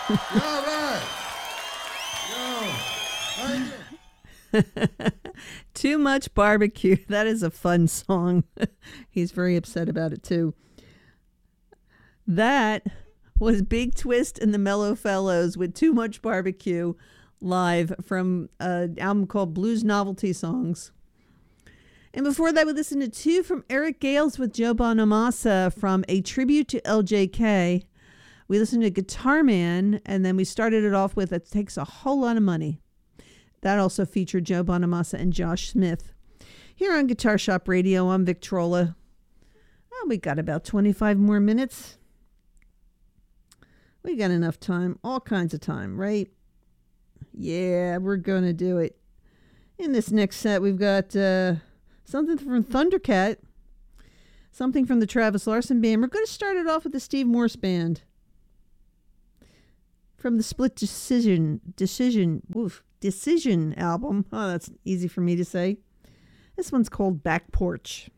All right. Yo, thank you. Too Much Barbecue. That is a fun song. He's very upset about it too. That was Big Twist and the Mellow Fellows with Too Much Barbecue live from an album called Blues Novelty Songs. And before that, we listened to two from Eric Gales with Joe Bonamassa from A Tribute to LJK. We listened to Guitar Man, and then we started it off with It Takes a Whole Lot of Money. That also featured Joe Bonamassa and Josh Smith. Here on Guitar Shop Radio, I'm Victrola. Oh, we got about 25 more minutes. We got enough time, all kinds of time, right? Yeah, we're going to do it. In this next set, we've got something from Thundercat, something from the Travis Larson Band. We're going to start it off with the Steve Morse Band. From the Split Decision album. Oh, that's easy for me to say. This one's called Back Porch.